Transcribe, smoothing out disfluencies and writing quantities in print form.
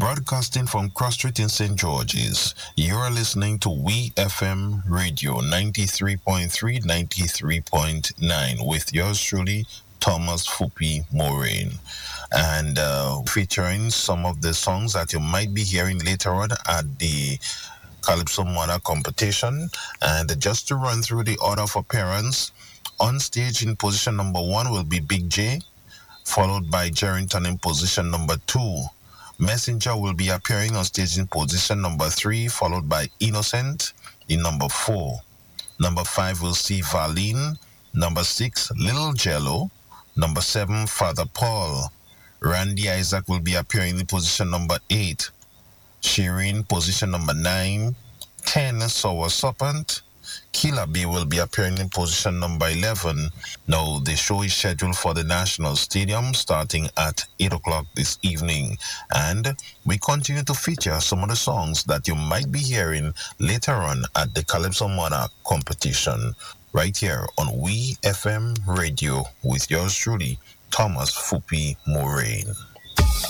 Broadcasting from Cross Street in St. George's, you are listening to We FM Radio 93.3, 93.9 with yours truly, Thomas Fupi Moraine. And featuring some of the songs that you might be hearing later on at the Calypso Mona competition. And just to run through the order of appearance, on stage in position number 1 will be Big J, followed by Jerrington in position number 2. Messenger will be appearing on stage in position number 3, followed by Innocent in number 4. Number 5 will see Valine. Number 6, Little Jello. Number 7, Father Paul. Randy Isaac will be appearing in position number 8. Shireen, position number 9. 10, Sour Serpent. Killer B will be appearing in position number 11. Now, the show is scheduled for the National Stadium starting at 8 o'clock this evening. And we continue to feature some of the songs that you might be hearing later on at the Calypso Monarch competition. Right here on We FM Radio with yours truly, Thomas Fupi Moraine.